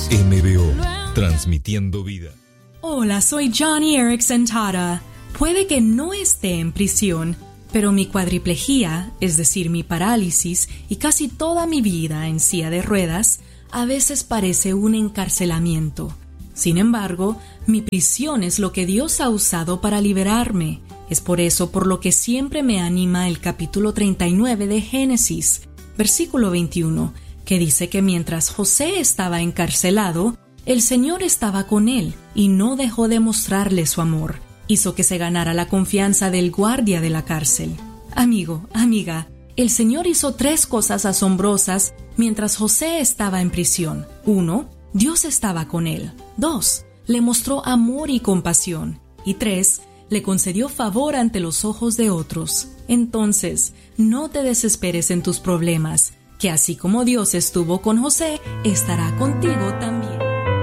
MBO, transmitiendo vida. Hola, soy Johnny Erickson Tara. Puede que no esté en prisión, pero mi cuadriplejía, es decir, mi parálisis y casi toda mi vida en silla de ruedas, a veces parece un encarcelamiento. Sin embargo, mi prisión es lo que Dios ha usado para liberarme. Es por eso por lo que siempre me anima el capítulo 39 de Génesis, versículo 21, que dice que mientras José estaba encarcelado, el Señor estaba con él y no dejó de mostrarle su amor. Hizo que se ganara la confianza del guardia de la cárcel. Amigo, amiga, el Señor hizo 3 cosas asombrosas mientras José estaba en prisión. 1. Dios estaba con él. 2. Le mostró amor y compasión. Y 3. Le concedió favor ante los ojos de otros. Entonces, no te desesperes en tus problemas, que así como Dios estuvo con José, estará contigo también.